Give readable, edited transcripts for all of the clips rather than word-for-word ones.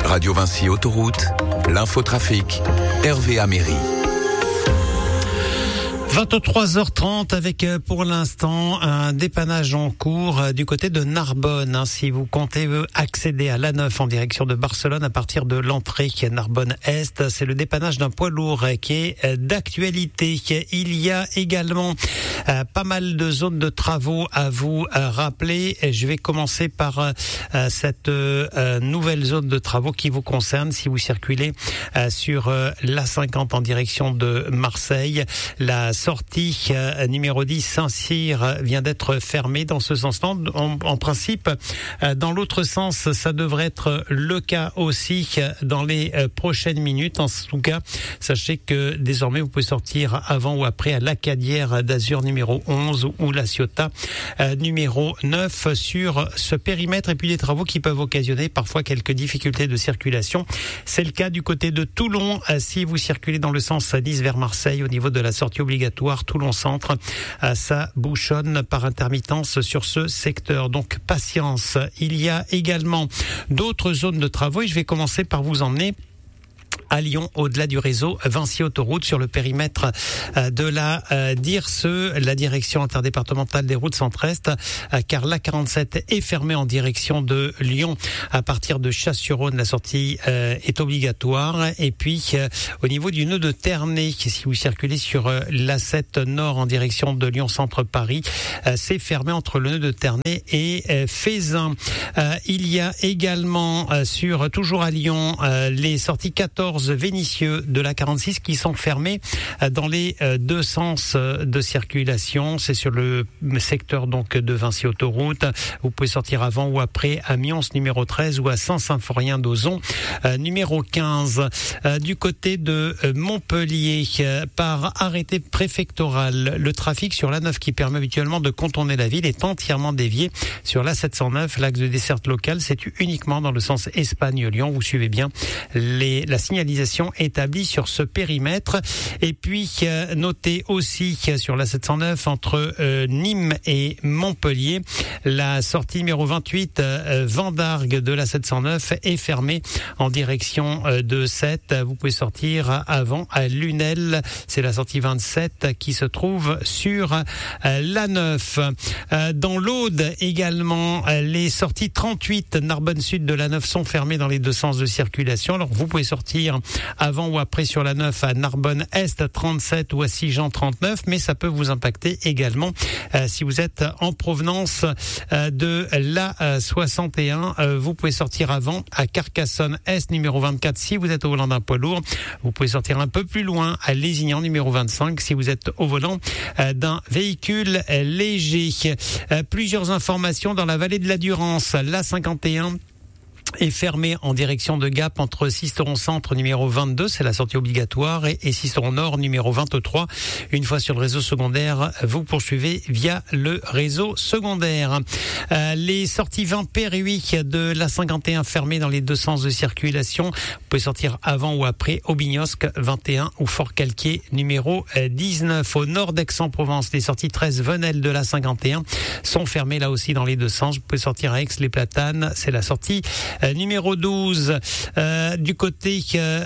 Radio Vinci Autoroute, l'infotrafic, Hervé Améry. 23h30 avec pour l'instant un dépannage en cours du côté de Narbonne. Si vous comptez accéder à l'A9 en direction de Barcelone à partir de l'entrée Narbonne-Est, c'est le dépannage d'un poids lourd qui est d'actualité. Il y a également pas mal de zones de travaux à vous rappeler. Je vais commencer par cette nouvelle zone de travaux qui vous concerne si vous circulez sur l'A50 en direction de Marseille. La sortie numéro 10 Saint-Cyr vient d'être fermée dans ce sens-là. En principe, dans l'autre sens, ça devrait être le cas aussi dans les prochaines minutes. En tout cas, sachez que désormais, vous pouvez sortir avant ou après à l'Acadière d'Azur numéro 11 ou la Ciotat numéro 9 sur ce périmètre. Et puis des travaux qui peuvent occasionner parfois quelques difficultés de circulation. C'est le cas du côté de Toulon. Si vous circulez dans le sens Nice vers Marseille au niveau de la sortie obligatoire Toulon-Centre, ça bouchonne par intermittence sur ce secteur. Donc patience. Il y a également d'autres zones de travaux et je vais commencer par vous emmener à Lyon, au-delà du réseau Vinci Autoroute, sur le périmètre de la DIRSE, la direction interdépartementale des routes centre-est, car l'A47 est fermée en direction de Lyon à partir de Chasse-sur-Rhône. La sortie est obligatoire. Et puis, au niveau du nœud de Ternay, si vous circulez sur l'A7 Nord en direction de Lyon-Centre-Paris, c'est fermé entre le nœud de Ternay et Fézin. Il y a également toujours à Lyon, les sorties 14 Vénissieux de la 46 qui sont fermés dans les deux sens de circulation. C'est sur le secteur donc de Vinci Autoroute. Vous pouvez sortir avant ou après à Mions numéro 13 ou à Saint-Symphorien d'Ozon numéro 15. Du côté de Montpellier, par arrêté préfectoral, le trafic sur l'A9 qui permet habituellement de contourner la ville est entièrement dévié sur l'A709, l'axe de desserte locale. C'est uniquement dans le sens Espagne-Lyon. Vous suivez bien la signalisation établie sur ce périmètre. Et puis notez aussi sur la 709 entre Nîmes et Montpellier, la sortie numéro 28 Vendargue de la 709 est fermée en direction de 7. Vous pouvez sortir avant à Lunel, c'est la sortie 27 qui se trouve sur l'A9. Dans l'Aude également, les sorties 38 Narbonne Sud de l'A9 sont fermées dans les deux sens de circulation. Alors vous pouvez sortir avant ou après sur la 9 à Narbonne Est 37 ou à Sigean 39, mais ça peut vous impacter également si vous êtes en provenance de la 61. Vous pouvez sortir avant à Carcassonne Est numéro 24 si vous êtes au volant d'un poids lourd. Vous pouvez sortir un peu plus loin à Lézignan numéro 25 si vous êtes au volant d'un véhicule léger. Plusieurs informations dans la vallée de la Durance, la 51 est fermé en direction de Gap entre Sisteron Centre numéro 22, c'est la sortie obligatoire, et Sisteron Nord numéro 23. Une fois sur le réseau secondaire, vous poursuivez via le réseau secondaire. Les sorties 20 Péruy de la 51 fermées dans les deux sens de circulation. Vous pouvez sortir avant ou après Aubignosc 21 ou Fort-Calquier numéro 19. Au nord d'Aix-en-Provence, les sorties 13 Venelle de la 51 sont fermées là aussi dans les deux sens. Vous pouvez sortir à Aix-les-Platanes, c'est la sortie numéro 12 du côté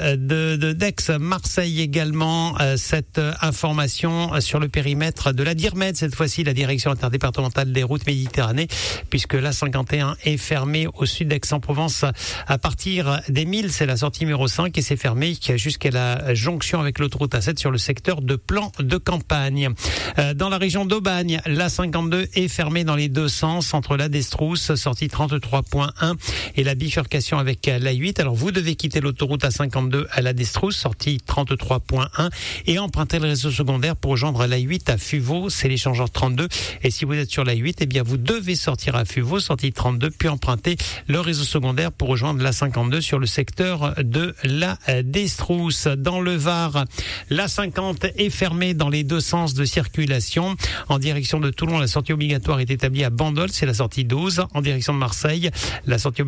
de d'Aix, Marseille également. Cette information sur le périmètre de la DIRMED, cette fois-ci la direction interdépartementale des routes Méditerranée, puisque la 51 est fermée au sud d'Aix-en-Provence à partir des 1000, c'est la sortie numéro 5 et c'est fermé jusqu'à la jonction avec l'autoroute A7 sur le secteur de Plan de Campagne. Dans la région d'Aubagne, la 52 est fermée dans les deux sens entre la Destrousse, sortie 33.1 et la bifurcation avec la 8. Alors vous devez quitter l'autoroute A52 à la Destrousse, sortie 33.1 et emprunter le réseau secondaire pour rejoindre la 8 à Fuveau, c'est l'échangeur 32. Et si vous êtes sur la 8, eh bien vous devez sortir à Fuveau, sortie 32, puis emprunter le réseau secondaire pour rejoindre la 52 sur le secteur de la Destrousse. Dans le Var, la 50 est fermée dans les deux sens de circulation. En direction de Toulon, la sortie obligatoire est établie à Bandol, c'est la sortie 12. En direction de Marseille, la sortie obligatoire c'est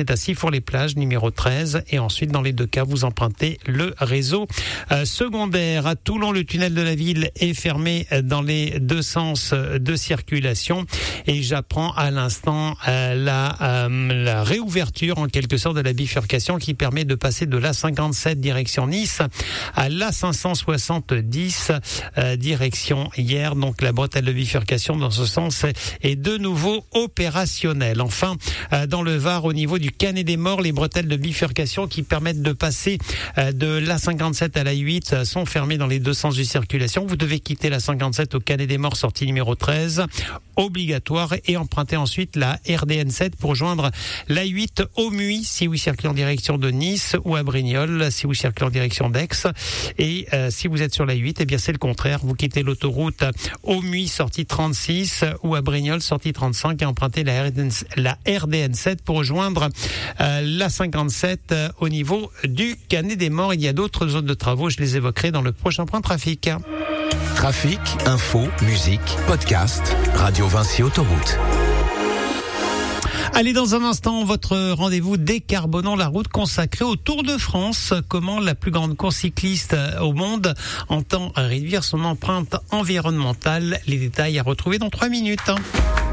c'est à Sifour-les-Plages, numéro 13. Et ensuite, dans les deux cas, vous empruntez le réseau secondaire. À Toulon, le tunnel de la ville est fermé dans les deux sens de circulation. Et j'apprends à l'instant la réouverture, en quelque sorte, de la bifurcation qui permet de passer de l'A57 direction Nice à l'A570 direction hier. Donc la bretelle de bifurcation dans ce sens est de nouveau opérationnelle. Enfin, dans le Var, au niveau du Canet des Morts, les bretelles de bifurcation qui permettent de passer de l'A57 à l'A8 sont fermées dans les deux sens de circulation. Vous devez quitter l'A57 au Canet des Morts, sortie numéro 13, obligatoire, et emprunter ensuite la RDN7 pour joindre l'A8 au Muy si vous circulez en direction de Nice, ou à Brignoles si vous circulez en direction d'Aix. Et si vous êtes sur l'A8, eh bien c'est le contraire. Vous quittez l'autoroute au Muy, sortie 36, ou à Brignoles, sortie 35, et empruntez la RDN7 pour rejoindre l'A57 au niveau du Canet des Morts. Il y a d'autres zones de travaux, je les évoquerai dans le prochain point trafic. Trafic, info, musique, podcast, Radio Vinci Autoroute. Allez, dans un instant, votre rendez-vous décarbonant la route consacré au Tour de France. Comment la plus grande course cycliste au monde entend réduire son empreinte environnementale. Les détails à retrouver dans 3 minutes.